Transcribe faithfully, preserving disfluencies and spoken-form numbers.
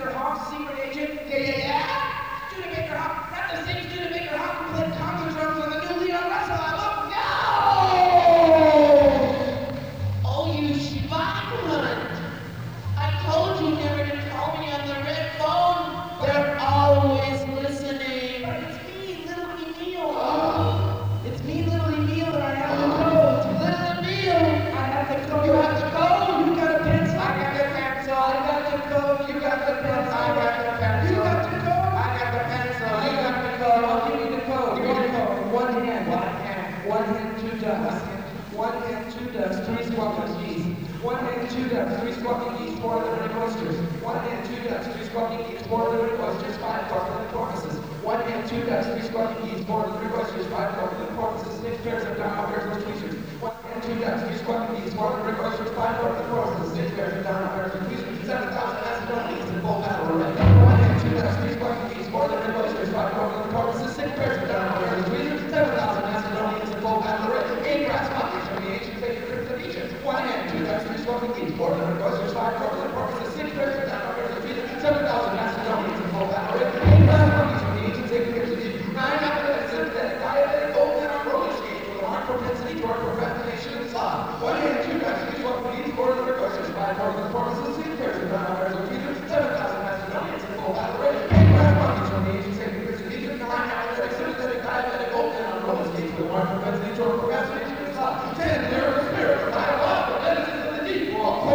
Studebaker Hawk, secret agent. Yeah, yeah, yeah. Studebaker Hawk. Not the same Studebaker Hawk who played conga drums on the new Leon Russell album. No! Oh, you schweinhund. I told you never to call me on the red phone. They're always listening. But it's me, Little Emil. Oh, it's me, Little Emil, and I have the code. Little Emil, I have the code. You have the code. You got a pencil. I got the pencil. I got the code. You got the pencil. I got the pencil. You got the code. I got the pencil. You got the code. I'll give you the code. Give me the code. One hand. One hand. One hand, two ducks. One hand, two ducks, three squawking geese. One hand, two ducks, three squawking geese, four living oysters. One hand, two ducks, three squawking geese, four living oysters, five barking choruses. One hand, two ducks, three squawking geese, four living oysters, five barking